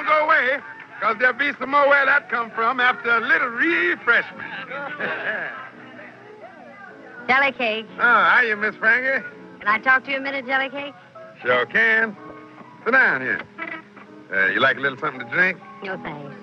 don't go away, because there'll be some more where that come from after a little refreshment. Jelly cake. Oh, hiya, Miss Frankie. Can I talk to you a minute, Jelly cake? Sure can. Sit down here. You like a little something to drink? No, thanks.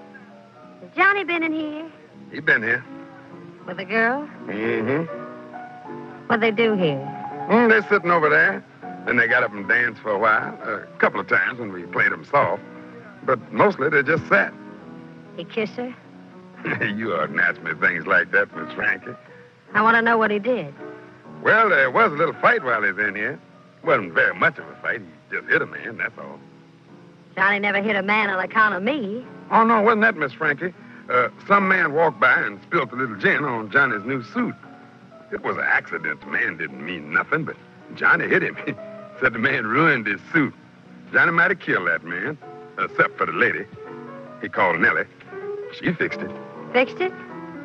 Has Johnny been in here? He been here. With a girl? Mm-hmm. What'd they do here? They're sitting over there. Then they got up and danced for a while. A couple of times when we played them soft. But mostly they just sat. He kissed her? You oughtn't ask me things like that, Miss Frankie. I want to know what he did. Well, there was a little fight while he was in here. Wasn't very much of a fight. He just hit a man, that's all. Johnny never hit a man on account of me. Oh, no, wasn't that, Miss Frankie? Some man walked by and spilled a little gin on Johnny's new suit. It was an accident. The man didn't mean nothing, but Johnny hit him. He said the man ruined his suit. Johnny might have killed that man, except for the lady. He called Nellie. She fixed it. Fixed it?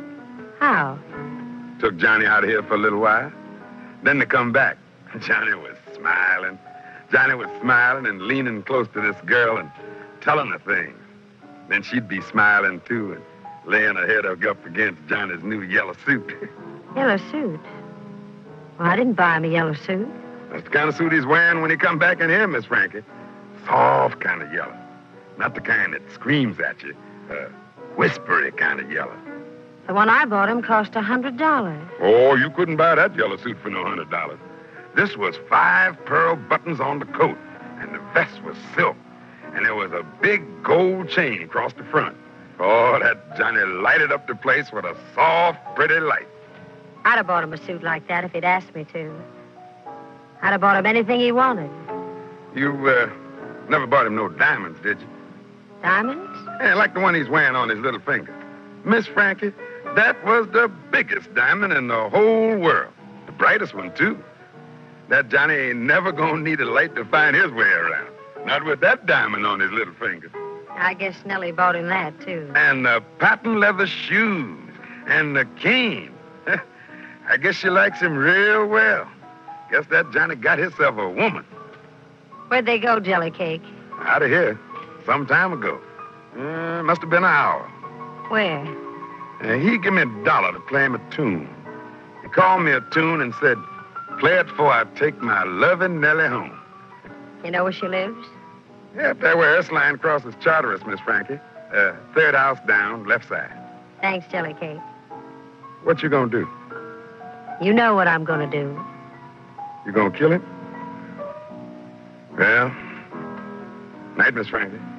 How? Took Johnny out of here for a little while. Then they come back. Johnny was smiling. Johnny was smiling and leaning close to this girl and telling her things. Then she'd be smiling, too, and laying her head up against Johnny's new yellow suit. Yellow suit? Well, I didn't buy him a yellow suit. That's the kind of suit he's wearing when he come back in here, Miss Frankie. Soft kind of yellow. Not the kind that screams at you. Whispery kind of yellow. The one I bought him cost $100. Oh, you couldn't buy that yellow suit for no $100. This was 5 pearl buttons on the coat, and the vest was silk, and there was a big gold chain across the front. Oh, that Johnny lighted up the place with a soft, pretty light. I'd have bought him a suit like that if he'd asked me to. I'd have bought him anything he wanted. You, never bought him no diamonds, did you? Diamonds? Yeah, like the one he's wearing on his little finger. Miss Frankie, that was the biggest diamond in the whole world. The brightest one, too. That Johnny ain't never gonna need a light to find his way around. Not with that diamond on his little finger. I guess Nellie bought him that, too. And the patent leather shoes. And the cane. I guess she likes him real well. Guess that Johnny got himself a woman. Where'd they go, Jelly Cake? Out of here. Some time ago. Must have been an hour. Where? He gave me $1 to play him a tune. He called me a tune and said, play it before I take my loving Nellie home. You know where she lives? Yeah, up there where Ursuline crosses Charteris, Miss Frankie. Third house down, left side. Thanks, Jelly Cake. What you gonna do? You know what I'm gonna do. You gonna kill him? Well, night, Miss Frankie.